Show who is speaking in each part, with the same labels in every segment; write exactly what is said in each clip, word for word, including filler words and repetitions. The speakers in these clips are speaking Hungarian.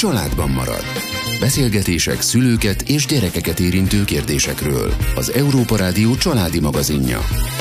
Speaker 1: családban marad. Beszélgetések szülőket és gyerekeket érintő kérdésekről. Az Európa Rádió családi magazinja.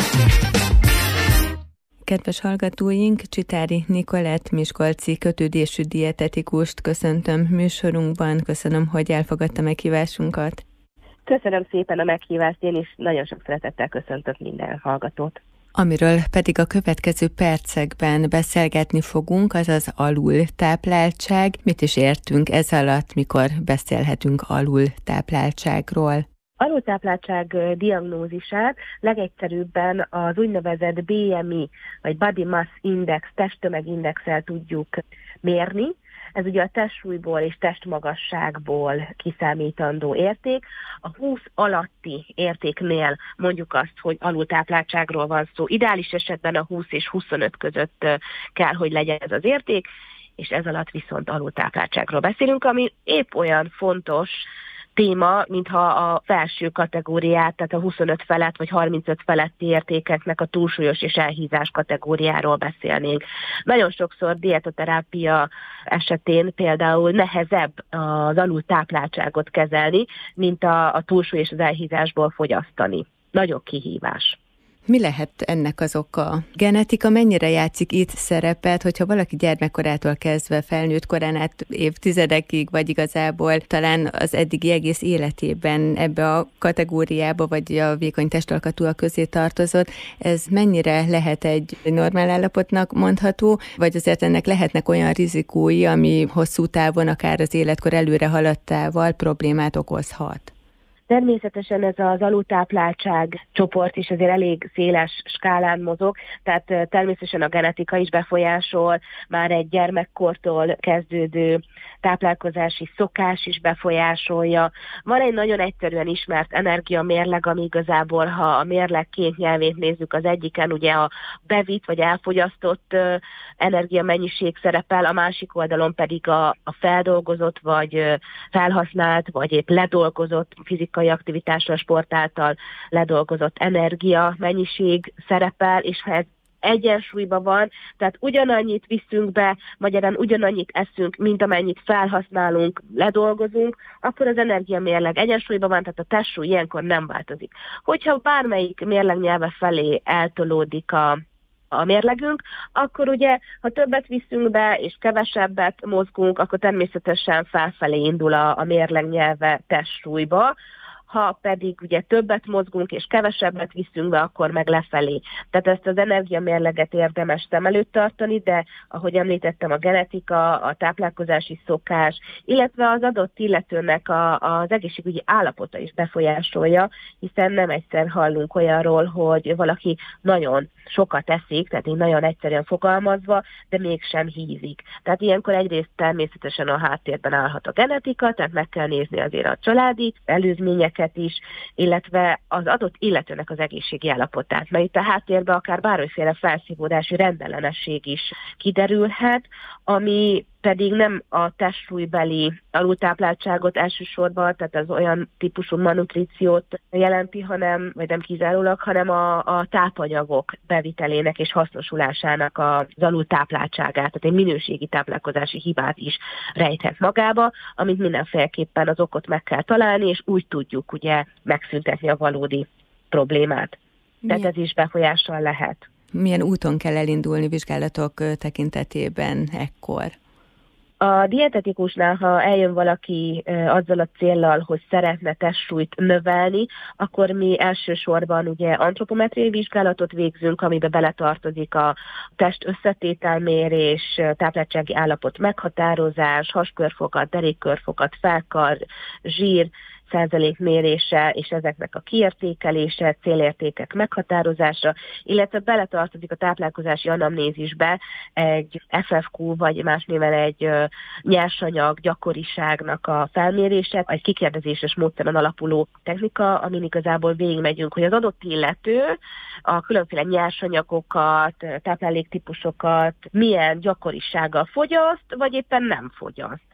Speaker 2: Kedves hallgatóink, Csitári Nikolett miskolci kötődésű dietetikust köszöntöm műsorunkban. Köszönöm, hogy elfogadta meghívásunkat.
Speaker 3: Köszönöm szépen a meghívást, én is nagyon sok szeretettel köszöntök minden hallgatót.
Speaker 2: Amiről pedig a következő percekben beszélgetni fogunk, az az alultápláltság. Mit is értünk ez alatt, mikor beszélhetünk alultápláltságról?
Speaker 3: Alultápláltság diagnózisát legegyszerűbben az úgynevezett bé em i, vagy Body Mass Index, testtömegindexel tudjuk mérni. Ez ugye a testsúlyból és testmagasságból kiszámítandó érték. A húsz alatti értéknél mondjuk azt, hogy alultápláltságról van szó. Ideális esetben a húsz és huszonöt között kell, hogy legyen ez az érték, és ez alatt viszont alultápláltságról beszélünk, ami épp olyan fontos téma, mintha a felső kategóriát, tehát a huszonöt felett vagy harmincöt feletti értékeknek a túlsúlyos és elhízás kategóriáról beszélnénk. Nagyon sokszor dietoterápia esetén például nehezebb az alultápláltságot kezelni, mint a, a túlsúly és az elhízásból fogyasztani. Nagyobb kihívás.
Speaker 2: Mi lehet ennek az oka? Genetika mennyire játszik itt szerepet, hogyha valaki gyermekkorától kezdve felnőtt korán át évtizedekig, vagy igazából talán az eddigi egész életében ebbe a kategóriába, vagy a vékony testalkatúak közé tartozott, ez mennyire lehet egy normál állapotnak mondható, vagy azért ennek lehetnek olyan rizikói, ami hosszú távon, akár az életkor előre haladtával problémát okozhat?
Speaker 3: Természetesen ez az alultápláltság csoport is azért elég széles skálán mozog, tehát természetesen a genetika is befolyásol, már egy gyermekkortól kezdődő táplálkozási szokás is befolyásolja. Van egy nagyon egyszerűen ismert energiamérleg, ami igazából, ha a mérleg két nyelvét nézzük, az egyiken ugye a bevitt vagy elfogyasztott energiamennyiség szerepel, a másik oldalon pedig a, a feldolgozott vagy felhasznált, vagy épp ledolgozott fizikai aktivitással, sport által ledolgozott energia mennyiség szerepel, és ha ez egyensúlyban van, tehát ugyanannyit viszünk be, magyarán ugyanannyit eszünk, mint amennyit felhasználunk, ledolgozunk, akkor az energiamérleg egyensúlyban van, tehát a testsúly ilyenkor nem változik. Hogyha bármelyik mérlegnyelve felé eltolódik a a mérlegünk, akkor ugye, ha többet viszünk be, és kevesebbet mozgunk, akkor természetesen felfelé indul a, a mérlegnyelve testsúlyba, ha pedig ugye többet mozgunk és kevesebbet viszünk be, akkor meg lefelé. Tehát ezt az energiamérleget érdemes szem előtt tartani, de ahogy említettem, a genetika, a táplálkozási szokás, illetve az adott illetőnek a, az egészségügyi állapota is befolyásolja, hiszen nem egyszer hallunk olyanról, hogy valaki nagyon sokat eszik, tehát így nagyon egyszerűen fogalmazva, de mégsem hízik. Tehát ilyenkor egyrészt természetesen a háttérben állhat a genetika, tehát meg kell nézni azért a családi előzményeket is, illetve az adott illetőnek az egészségi állapotát. Mert itt a háttérben akár bármiféle felszívódási rendellenesség is kiderülhet, ami pedig nem a testsúlybeli alultápláltságot elsősorban, tehát az olyan típusú malnutríciót jelenti, hanem, vagy nem kizárólag, hanem a, a tápanyagok bevitelének és hasznosulásának az alultápláltságát, tehát egy minőségi táplálkozási hibát is rejthet magába, amit mindenféleképpen az okot meg kell találni, és úgy tudjuk ugye megszüntetni a valódi problémát. Tehát
Speaker 2: Milyen?
Speaker 3: Ez is befolyással lehet.
Speaker 2: Milyen úton kell elindulni vizsgálatok tekintetében ekkor?
Speaker 3: A dietetikusnál, ha eljön valaki azzal a céllal, hogy szeretne testsúlyt növelni, akkor mi elsősorban ugye antropometriai vizsgálatot végzünk, amiben beletartozik a test összetételmérés, tápláltsági állapot meghatározás, haskörfogat, derékkörfogat, felkar, zsír, százalék mérése és ezeknek a kiértékelése, célértékek meghatározása, illetve beletartozik a táplálkozási anamnézisbe egy ef ef kú, vagy más néven egy nyersanyag gyakoriságnak a felmérése, egy kikérdezéses módszeren alapuló technika, amin igazából végigmegyünk, hogy az adott illető a különféle nyersanyagokat, tápláléktípusokat milyen gyakorisággal fogyaszt, vagy éppen nem fogyaszt.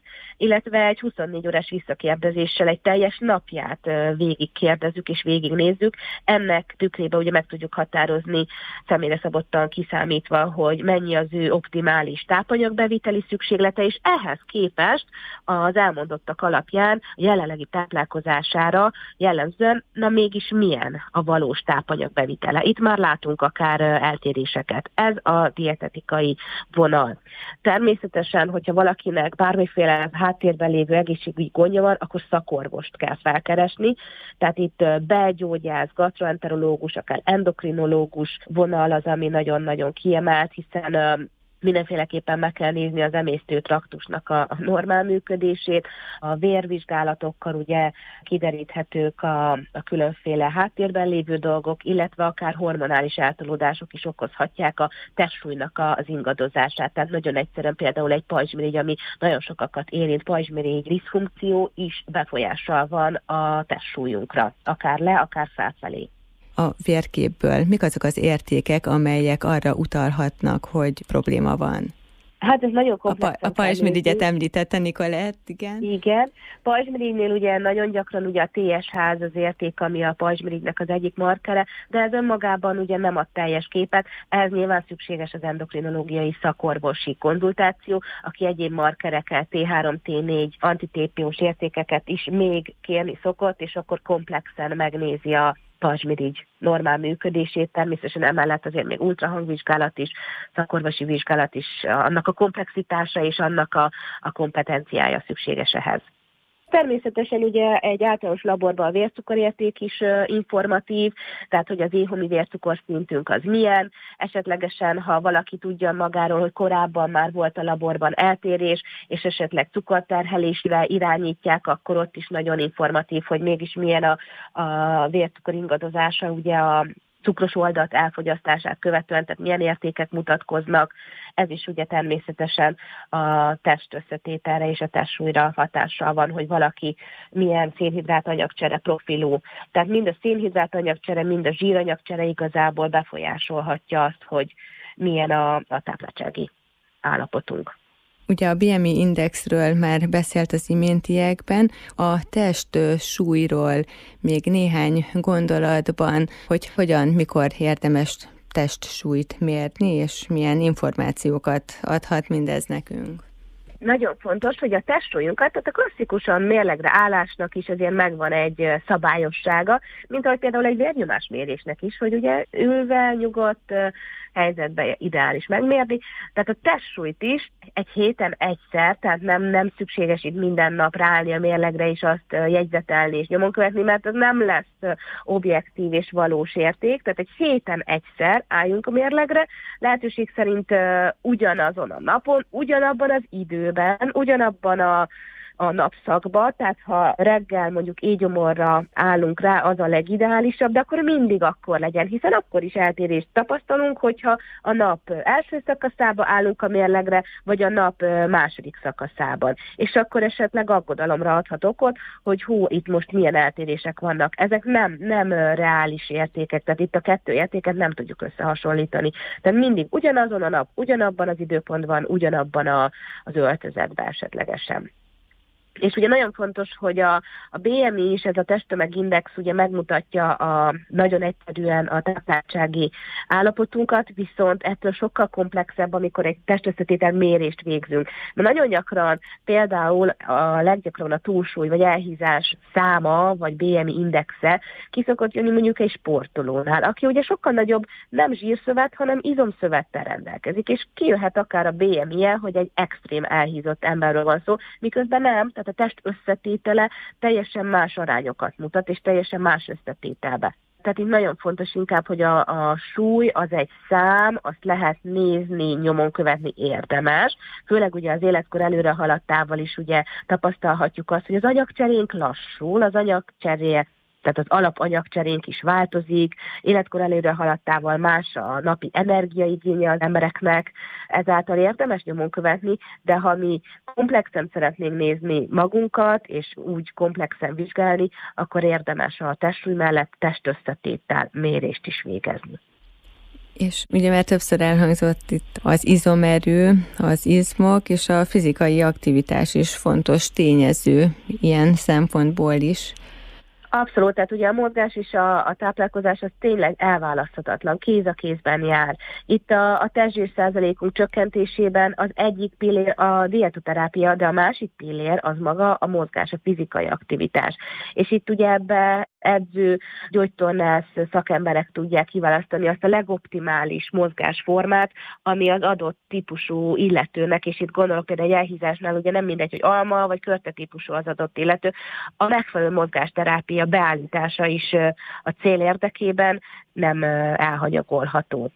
Speaker 3: illetve egy huszonnégy órás visszakérdezéssel egy teljes napját végigkérdezzük és végignézzük. Ennek tükrében ugye meg tudjuk határozni személyre szabottan kiszámítva, hogy mennyi az ő optimális tápanyagbeviteli szükséglete, és ehhez képest az elmondottak alapján jelenlegi táplálkozására jellemzően, na mégis milyen a valós tápanyagbevitele. Itt már látunk akár eltéréseket. Ez a dietetikai vonal. Természetesen, hogyha valakinek bármiféle háttérben lévő egészségügyi gondja van, akkor szakorvost kell felkeresni. Tehát itt begyógyász, gastroenterológus, akár endokrinológus vonal az, ami nagyon-nagyon kiemelt, hiszen mindenféleképpen meg kell nézni az emésztőtraktusnak a, a normál működését, a vérvizsgálatokkal ugye kideríthetők a, a különféle háttérben lévő dolgok, illetve akár hormonális eltolódások is okozhatják a testsúlynak a, az ingadozását. Tehát nagyon egyszerűen például egy pajzsmirigy, ami nagyon sokakat érint, pajzsmirigy diszfunkció is befolyással van a testsúlyunkra, akár le, akár felfelé.
Speaker 2: A vérképből mik azok az értékek, amelyek arra utalhatnak, hogy probléma van?
Speaker 3: Hát ez nagyon komplex.
Speaker 2: A, pa- a pajzsmirigyet említette Nikolett, igen.
Speaker 3: Igen. Pajzsmirigynél ugye nagyon gyakran ugye a té es há az érték, ami a pajzsmirigynek az egyik markere, de ez önmagában ugye nem ad teljes képet. Ehhez nyilván szükséges az endokrinológiai szakorvosi konzultáció, aki egyéb markereket, té három, té négy, anti-té pé ó-s értékeket is még kérni szokott, és akkor komplexen megnézi a pajzsmirigy normál működését, természetesen emellett azért még ultrahangvizsgálat is, szakorvosi vizsgálat is, annak a komplexitása és annak a, a kompetenciája szükséges ehhez. Természetesen ugye egy általános laborban a vércukorérték is uh, informatív, tehát hogy az éhomi vércukorszintünk az milyen, esetlegesen ha valaki tudja magáról, hogy korábban már volt a laborban eltérés, és esetleg cukorterhelésével irányítják, akkor ott is nagyon informatív, hogy mégis milyen a, a vércukor ingadozása, ugye a cukros oldat elfogyasztását követően, tehát milyen értékek mutatkoznak. Ez is ugye természetesen a test összetételre és a testsúlyra hatással van, hogy valaki milyen szénhidrátanyagcsere profilú. Tehát mind a szénhidrátanyagcsere, mind a zsíranyagcsere igazából befolyásolhatja azt, hogy milyen a, a tápláltsági állapotunk.
Speaker 2: Ugye a bé em i indexről már beszélt az iméntiekben, a test súlyról még néhány gondolatban, hogy hogyan, mikor érdemes testsúlyt mérni, és milyen információkat adhat mindez nekünk.
Speaker 3: Nagyon fontos, hogy a testsúlyunkat, tehát a klasszikusan mérlegre állásnak is azért megvan egy szabályossága, mint ahogy például egy vérnyomásmérésnek is, hogy ugye ülve, nyugodt helyzetben ideális megmérni. Tehát a testsúlyt is egy héten egyszer, tehát nem, nem szükséges itt minden nap ráállni a mérlegre és azt jegyzetelni és nyomon követni, mert az nem lesz objektív és valós érték. Tehát egy héten egyszer álljunk a mérlegre, lehetőség szerint ugyanazon a napon, ugyanabban az időben, ugyanabban a a napszakba, tehát ha reggel mondjuk éjgyomorra állunk rá, az a legideálisabb, de akkor mindig akkor legyen, hiszen akkor is eltérést tapasztalunk, hogyha a nap első szakaszába állunk a mérlegre, vagy a nap második szakaszában. És akkor esetleg aggodalomra adhat okot, hogy hú, itt most milyen eltérések vannak. Ezek nem, nem reális értékek, tehát itt a kettő értéket nem tudjuk összehasonlítani. Tehát mindig ugyanazon a nap, ugyanabban az időpontban, ugyanabban a, az öltözetben esetlegesen. És ugye nagyon fontos, hogy a, a bé em i is, ez a testtömegindex ugye megmutatja a, nagyon egyszerűen a tápláltsági állapotunkat, viszont ettől sokkal komplexebb, amikor egy testösszetétel mérést végzünk. Mert nagyon gyakran például a leggyakrabban a túlsúly vagy elhízás száma, vagy bé em i indexe ki szokott jönni mondjuk egy sportolónál, aki ugye sokkal nagyobb nem zsírszövet, hanem izomszövettel rendelkezik, és kijöhet akár a bé em i-je, hogy egy extrém elhízott emberről van szó, miközben nem, tehát a test összetétele teljesen más arányokat mutat, és teljesen más összetételbe. Tehát itt nagyon fontos inkább, hogy a, a súly az egy szám, azt lehet nézni, nyomon követni érdemes. Főleg ugye az életkor előre haladtával is ugye tapasztalhatjuk azt, hogy az anyagcserénk lassul, az anyagcseré, tehát az alapanyagcserénk is változik, életkor előre haladtával más a napi energiaigénye az embereknek, ezáltal érdemes nyomon követni, de ha mi komplexen szeretnénk nézni magunkat, és úgy komplexen vizsgálni, akkor érdemes a testsúly mellett testösszetétel mérést is végezni.
Speaker 2: És ugye már többször elhangzott itt az izomerő, az izmok és a fizikai aktivitás is fontos tényező ilyen szempontból is.
Speaker 3: Abszolút, tehát ugye a mozgás és a, a táplálkozás az tényleg elválaszthatatlan, kéz a kézben jár. Itt a, a testzsír százalékunk csökkentésében az egyik pillér a dietoterápia, de a másik pillér az maga a mozgás, a fizikai aktivitás. És itt ugye ebbe edző, gyógytornász szakemberek tudják kiválasztani azt a legoptimális mozgásformát, ami az adott típusú illetőnek, és itt gondolok például egy elhízásnál ugye nem mindegy, hogy alma vagy körte típusú az adott illető, a megfelelő mozgásterápia beállítása is a cél érdekében nem elhanyagolható.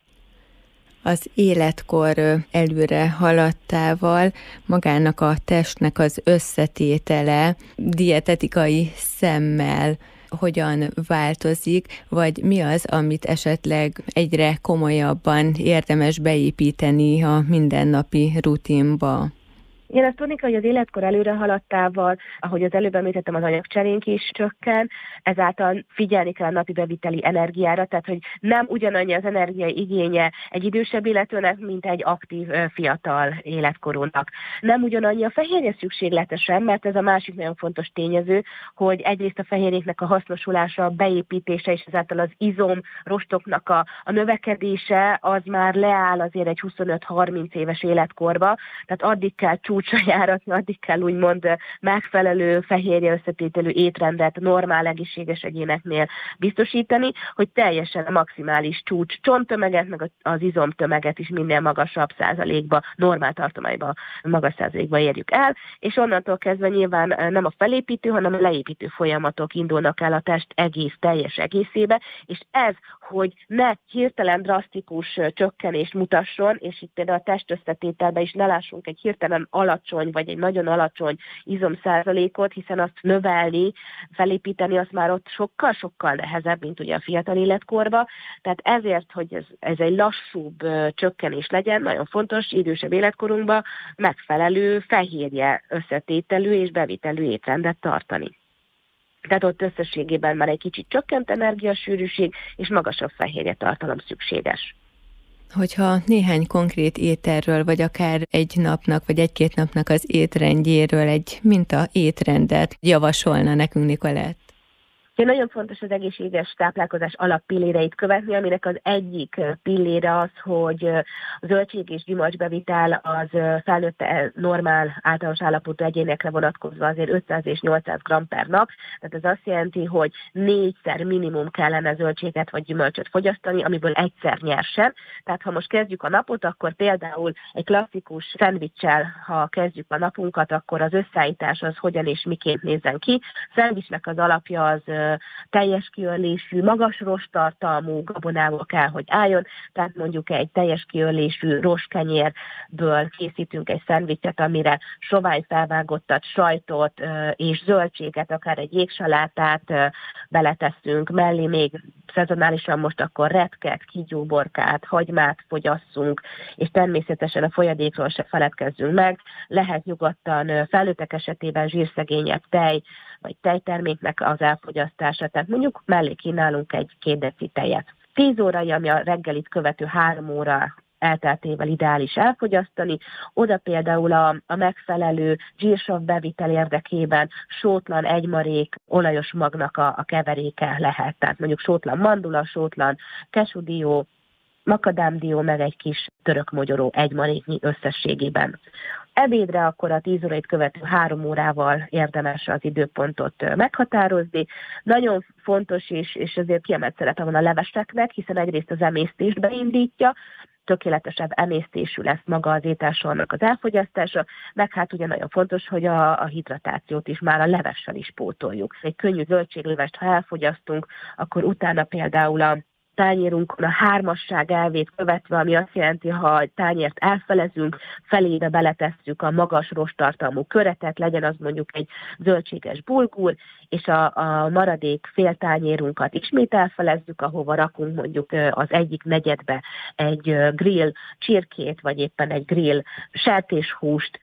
Speaker 2: Az életkor előre haladtával magának a testnek az összetétele dietetikai szemmel hogyan változik, vagy mi az, amit esetleg egyre komolyabban érdemes beépíteni a mindennapi rutinba?
Speaker 3: Én azt tudni, hogy az életkor előre haladtával, ahogy az előbb említettem, az anyagcserénk is csökken, ezáltal figyelni kell a napi beviteli energiára, tehát hogy nem ugyanannyi az energiai igénye egy idősebb illetőnek, mint egy aktív fiatal életkorúnak. Nem ugyanannyi a fehérje szükséglete sem, mert ez a másik nagyon fontos tényező, hogy egyrészt a fehérjéknek a hasznosulása, a beépítése és ezáltal az izom, rostoknak a, a növekedése az már leáll azért egy huszonöt-harminc éves életkorba, tehát addig kell csúcsra járatni, addig kell úgymond megfelelő fehérje összetételű étrendet normál egészséges egyéneknél biztosítani, hogy teljesen a maximális csúcs csonttömeget, meg az izomtömeget is minél magasabb százalékba, normál tartományba, magas százalékba érjük el, és onnantól kezdve nyilván nem a felépítő, hanem a leépítő folyamatok indulnak el a test egész, teljes egészébe, és ez, hogy ne hirtelen drasztikus csökkenést mutasson, és itt például a testösszetételben is ne lássunk egy hirtelen alacsony, vagy egy nagyon alacsony izomszázalékot, hiszen azt növelni, felépíteni, az már ott sokkal-sokkal nehezebb, mint ugye a fiatal életkorban. Tehát ezért, hogy ez, ez egy lassúbb csökkenés legyen, nagyon fontos idősebb életkorunkban megfelelő fehérje összetételű és bevitelű étrendet tartani. Tehát ott összességében már egy kicsit csökkent energiasűrűség és magasabb fehérje tartalom szükséges.
Speaker 2: Hogyha néhány konkrét ételről, vagy akár egy napnak, vagy egy-két napnak az étrendjéről egy minta étrendet javasolna nekünk, Nikolett?
Speaker 3: Ugye nagyon fontos az egészséges táplálkozás alappilléreit követni, aminek az egyik pillére az, hogy a zöldség és gyümölcsbevitel az felnőtt normál általános állapotú egyénekre vonatkozva azért ötszáz és nyolcszáz gramm per nap, tehát ez azt jelenti, hogy négyszer minimum kellene zöldséget vagy gyümölcsöt fogyasztani, amiből egyszer nyersen. Tehát ha most kezdjük a napot, akkor például egy klasszikus szendvicssel, ha kezdjük a napunkat, akkor az összeállítás az hogyan és miként nézzen ki. A szendvicsnek az alapja az teljes kiörlésű, magas rosttartalmú gabonából kell, hogy álljon, tehát mondjuk egy teljes kiörlésű rostkenyérből készítünk egy szendvicset, amire sovány felvágottat, sajtot és zöldséget, akár egy jégsalátát beletesszünk, mellé még szezonálisan most akkor retket, kígyóborkát, hagymát fogyasszunk, és természetesen a folyadékról se feledkezzünk meg. Lehet nyugodtan felnőttek esetében zsírszegényebb tej, vagy tejterméknek az elfogyasztása, tehát mondjuk mellé kínálunk egy két deci tejet. tíz órai, ami a reggelit követő három óra elteltével ideális elfogyasztani, oda például a, a megfelelő zsírsav bevitel érdekében sótlan egymarék olajos magnak a, a keveréke lehet, tehát mondjuk sótlan mandula, sótlan kesudió, makadámdió, meg egy kis török mogyoró egymaréknyi összességében. Ebédre akkor a tíz órait követő három órával érdemes az időpontot meghatározni. Nagyon fontos, és, és ezért kiemelt szerepe van a leveseknek, hiszen egyrészt az emésztést beindítja, tökéletesebb emésztésű lesz maga az ételsornak az elfogyasztása, meg hát ugye nagyon fontos, hogy a, a hidratációt is már a levessel is pótoljuk. Egy könnyű zöldséglevest, ha elfogyasztunk, akkor utána például a tányérunkon a hármasság elvét követve, ami azt jelenti, ha a tányért elfelezünk, felébe beletesszük a magas rosttartalmú köretet, legyen az mondjuk egy zöldséges bulgur, és a, a maradék fél tányérunkat ismét elfelezzük, ahova rakunk mondjuk az egyik negyedbe egy grill csirkét, vagy éppen egy grill sertéshúst,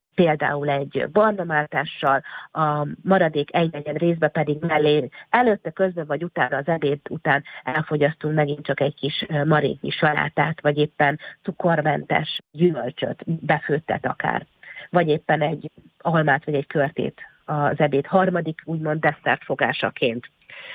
Speaker 3: például egy barnamáltással, a maradék egynegyed részbe pedig mellé előtte, közben vagy utána, az ebéd után elfogyasztunk megint csak egy kis maréknyi salátát, vagy éppen cukormentes gyümölcsöt, befőttet akár, vagy éppen egy almát, vagy egy körtét az ebéd harmadik, úgymond desszertfogásaként.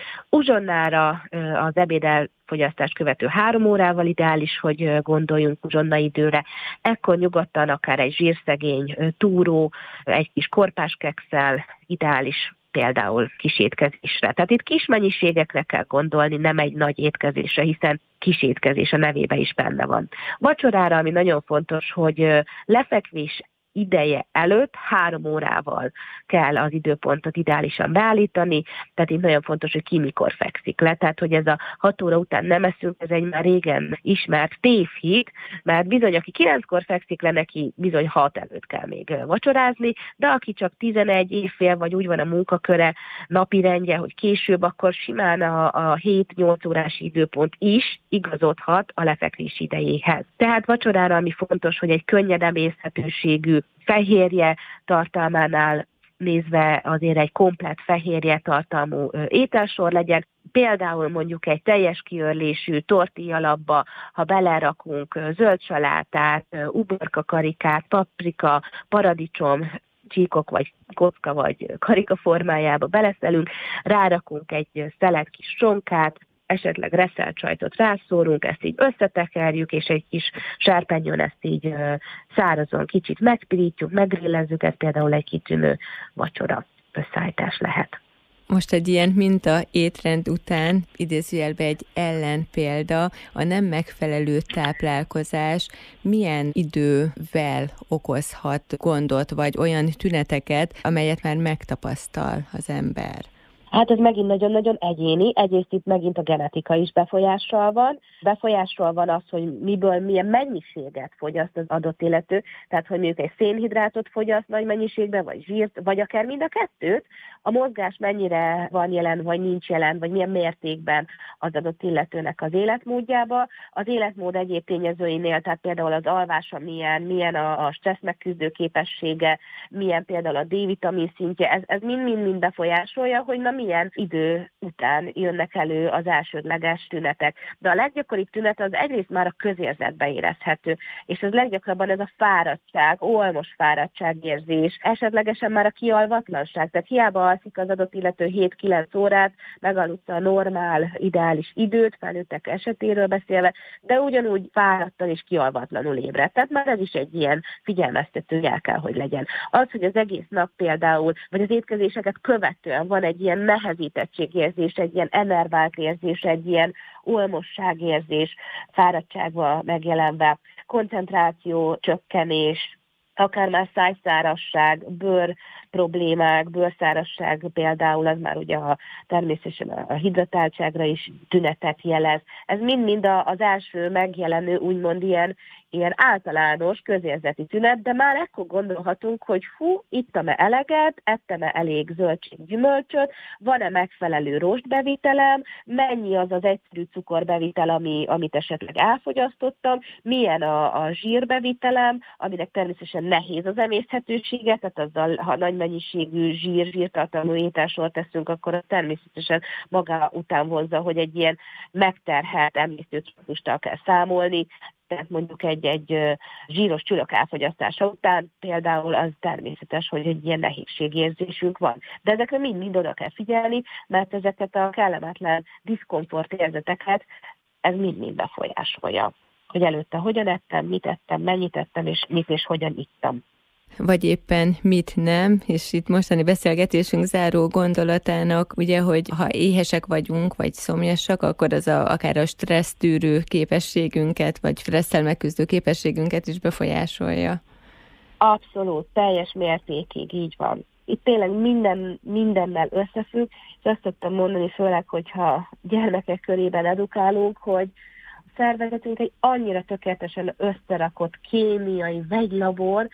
Speaker 3: Uzsonnára az ebéd elfogyasztást követő három órával ideális, hogy gondoljunk uzsonnaidőre. Ekkor nyugodtan akár egy zsírszegény túró, egy kis korpáskekszel ideális például kis étkezésre. Tehát itt kis mennyiségekre kell gondolni, nem egy nagy étkezésre, hiszen kis étkezés a nevébe is benne van. Vacsorára, ami nagyon fontos, hogy lefekvés ideje előtt három órával kell az időpontot ideálisan beállítani, tehát itt nagyon fontos, hogy ki mikor fekszik le, tehát hogy ez a hat óra után nem eszünk, ez egy már régen ismert tévhit, mert bizony, aki kilenckor fekszik le, neki bizony hat előtt kell még vacsorázni, de aki csak tizenegy évfél, vagy úgy van a munkaköre, napirendje, hogy később, akkor simán a, a hét-nyolc órás időpont is igazodhat a lefekvés idejéhez. Tehát vacsorára, ami fontos, hogy egy könnyed emészhetőségű fehérje tartalmánál nézve azért egy komplett fehérje tartalmú ételsor legyen. Például mondjuk egy teljes kiörlésű tortillalapba, ha belerakunk zöld salátát, uborkakarikát, paprika, paradicsom, csíkok vagy kocka vagy karika formájába beleszelünk, rárakunk egy szelet kis sonkát, esetleg reszelt sajtot rászórunk, ezt így összetekerjük, és egy kis serpenyőn ezt így szárazon kicsit megpirítjuk, megrillezzük, ez például egy kitűnő vacsora összeállítás lehet.
Speaker 2: Most egy ilyen minta étrend után idézőjelbe egy ellenpélda, a nem megfelelő táplálkozás milyen idővel okozhat gondot, vagy olyan tüneteket, amelyet már megtapasztal az ember?
Speaker 3: Hát ez megint nagyon-nagyon egyéni, egyrészt itt megint a genetika is befolyással van. Befolyással van az, hogy miből milyen mennyiséget fogyaszt az adott illető, tehát hogy mondjuk egy szénhidrátot fogyaszt nagy mennyiségben, vagy zsírt, vagy akár mind a kettőt, a mozgás mennyire van jelen, vagy nincs jelen, vagy milyen mértékben az adott illetőnek az életmódjába. Az életmód egyéb tényezőinél, tehát például az alvása milyen, milyen a, a stressz megküzdő képessége, milyen például a D-vitamin szintje, ez, ez mind-mind befolyásolja, hogy na milyen idő után jönnek elő az elsődleges tünetek. De a leggyakoribb tünet az egyrészt már a közérzetbe érezhető, és ez leggyakrabban ez a fáradtság, olmos fáradtságérzés, esetlegesen már a kialvatlanság, tehát hiába alszik az adott illető hét-kilenc órát, megaludt a normál, ideális időt, felnőttek esetéről beszélve, de ugyanúgy fáradtan és kialvatlanul ébredt. Tehát már ez is egy ilyen figyelmeztető jel kell, hogy legyen. Az, hogy az egész nap például, vagy az étkezéseket követően van egy ilyen nehezítettségérzés, egy ilyen enervált érzés, egy ilyen olmosságérzés, fáradtságban megjelenve, koncentráció, csökkenés, akár már szájszárasság, bőr problémák, bőrszárasság például, az már ugye a, természetesen a hidratáltságra is tünetet jelez. Ez mind-mind az első megjelenő, úgymond ilyen, ilyen általános közérzeti tünet, de már ekkor gondolhatunk, hogy hú, ittam-e eleget, ettem-e elég zöldséggyümölcsöt, van-e megfelelő rostbevitelem, mennyi az az egyszerű cukorbevitel, ami, amit esetleg elfogyasztottam, milyen a, a zsírbevitelem, aminek természetesen nehéz az emészhetősége, tehát azzal, ha nagy mennyiségű zsír, zsírtartalmú ételsort teszünk, akkor az természetesen maga után vonza, hogy egy ilyen megterhelt emésztőtraktustal kell számolni, tehát mondjuk egy-egy zsíros csülök elfogyasztása után például az természetes, hogy egy ilyen nehézségérzésünk van. De ezekre mind-mind oda kell figyelni, mert ezeket a kellemetlen diszkomfort érzeteket ez mind-mind befolyásolja. Hogy előtte hogyan ettem, mit ettem, mennyit ettem, és mit és hogyan ittam.
Speaker 2: Vagy éppen mit nem, és itt mostani beszélgetésünk záró gondolatának, ugye, hogy ha éhesek vagyunk, vagy szomjasak, akkor az a, akár a stressztűrő képességünket, vagy stresszel megküzdő képességünket is befolyásolja.
Speaker 3: Abszolút, teljes mértékig így van. Itt tényleg minden, mindennel összefügg, és azt szoktam mondani, főleg, hogyha gyermekek körében edukálunk, hogy szervezetünk egy annyira tökéletesen összerakott kémiai vegylabor,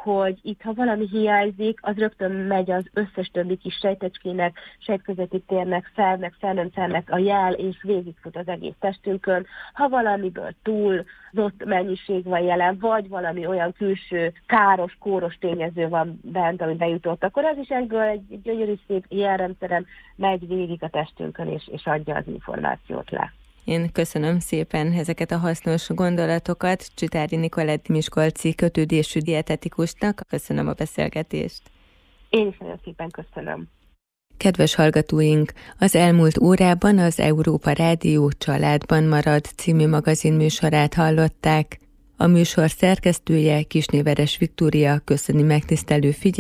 Speaker 3: hogy itt, ha valami hiányzik, az rögtön megy az összes többi kis sejtecskének, sejtközeti térnek, szervnek, szernemszernek a jel, és végigfut az egész testünkön. Ha valamiből túlzott mennyiség van jelen, vagy valami olyan külső káros, kóros tényező van bent, ami bejutott, akkor az is egyből egy gyönyörű szép jelrendszeren megy végig a testünkön, és, és adja az információt le.
Speaker 2: Én köszönöm szépen ezeket a hasznos gondolatokat Csitári Nikolett miskolci kötődésű dietetikusnak. Köszönöm a beszélgetést.
Speaker 3: Én is nagyon szépen köszönöm.
Speaker 2: Kedves hallgatóink, az elmúlt órában az Európa Rádió Családban marad című magazinműsorát hallották. A műsor szerkesztője, Kisné Veres Viktória köszöni megtisztelő figyelmet.